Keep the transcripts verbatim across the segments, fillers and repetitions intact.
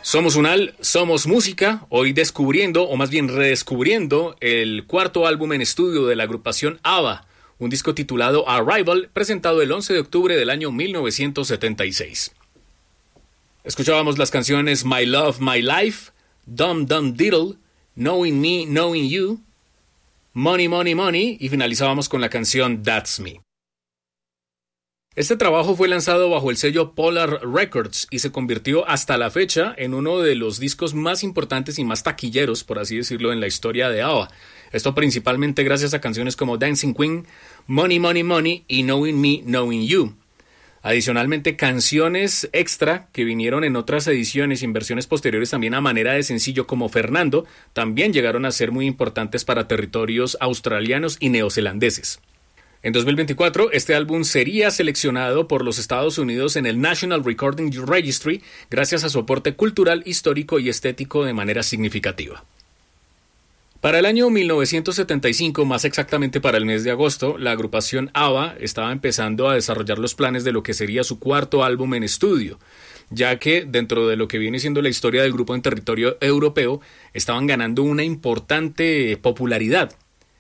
Somos Unal, somos música, hoy descubriendo, o más bien redescubriendo, el cuarto álbum en estudio de la agrupación ABBA, un disco titulado Arrival, presentado el once de octubre del año mil novecientos setenta y seis. Escuchábamos las canciones My Love, My Life, Dum Dum Diddle, Knowing Me, Knowing You, Money, Money, Money, y finalizábamos con la canción That's Me. Este trabajo fue lanzado bajo el sello Polar Records y se convirtió hasta la fecha en uno de los discos más importantes y más taquilleros, por así decirlo, en la historia de ABBA. Esto principalmente gracias a canciones como Dancing Queen, Money, Money, Money y Knowing Me, Knowing You. Adicionalmente, canciones extra que vinieron en otras ediciones y en versiones posteriores también a manera de sencillo como Fernando, también llegaron a ser muy importantes para territorios australianos y neozelandeses. En dos mil veinticuatro, este álbum sería seleccionado por los Estados Unidos en el National Recording Registry gracias a su aporte cultural, histórico y estético de manera significativa. Para el año mil novecientos setenta y cinco, más exactamente para el mes de agosto, la agrupación ABBA estaba empezando a desarrollar los planes de lo que sería su cuarto álbum en estudio, ya que dentro de lo que viene siendo la historia del grupo en territorio europeo, estaban ganando una importante popularidad.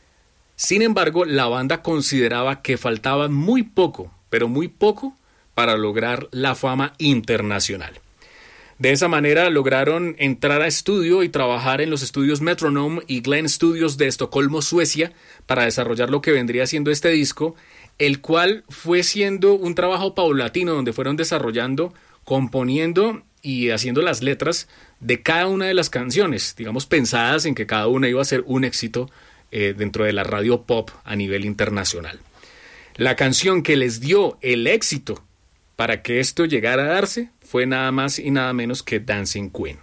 Sin embargo, la banda consideraba que faltaba muy poco, pero muy poco, para lograr la fama internacional. De esa manera lograron entrar a estudio y trabajar en los estudios Metronome y Glenn Studios de Estocolmo, Suecia, para desarrollar lo que vendría siendo este disco, el cual fue siendo un trabajo paulatino donde fueron desarrollando, componiendo y haciendo las letras de cada una de las canciones, digamos pensadas en que cada una iba a ser un éxito Eh, dentro de la radio pop a nivel internacional. La canción que les dio el éxito para que esto llegara a darse fue nada más y nada menos que Dancing Queen.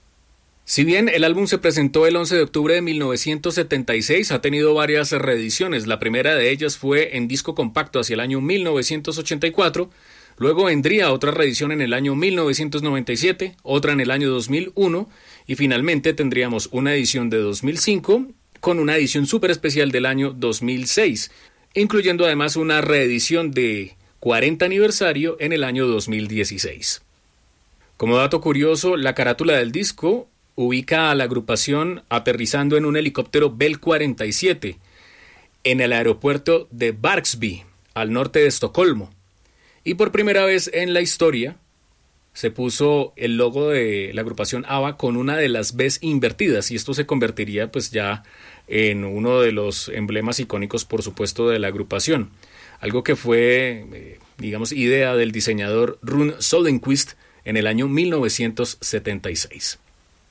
Si bien el álbum se presentó el once de octubre de mil novecientos setenta y seis, ha tenido varias reediciones. La primera de ellas fue en disco compacto hacia el año mil novecientos ochenta y cuatro, luego vendría otra reedición en el año mil novecientos noventa y siete, otra en el año dos mil uno y finalmente tendríamos una edición de dos mil cinco con una edición súper especial del año dos mil seis, incluyendo además una reedición de cuarenta aniversario en el año dos mil dieciséis. Como dato curioso, la carátula del disco ubica a la agrupación aterrizando en un helicóptero Bell cuarenta y siete en el aeropuerto de Barksby, al norte de Estocolmo, y por primera vez en la historia se puso el logo de la agrupación ABBA con una de las B's invertidas, y esto se convertiría pues ya en uno de los emblemas icónicos, por supuesto, de la agrupación. Algo que fue, eh, digamos, idea del diseñador Rune Solenquist en el año mil novecientos setenta y seis.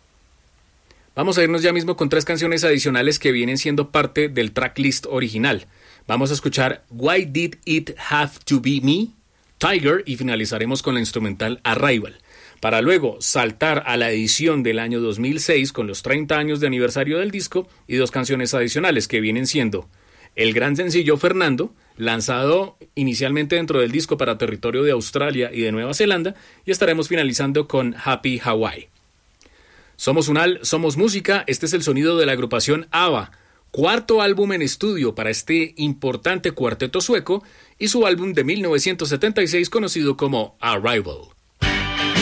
Vamos a irnos ya mismo con tres canciones adicionales que vienen siendo parte del tracklist original. Vamos a escuchar Why Did It Have to Be Me, Tiger, y finalizaremos con la instrumental Arrival, para luego saltar a la edición del año dos mil seis con los treinta años de aniversario del disco y dos canciones adicionales que vienen siendo el gran sencillo Fernando, lanzado inicialmente dentro del disco para territorio de Australia y de Nueva Zelanda, y estaremos finalizando con Happy Hawaii. Somos Unal, somos música, este es el sonido de la agrupación ABBA, cuarto álbum en estudio para este importante cuarteto sueco y su álbum de mil novecientos setenta y seis conocido como Arrival.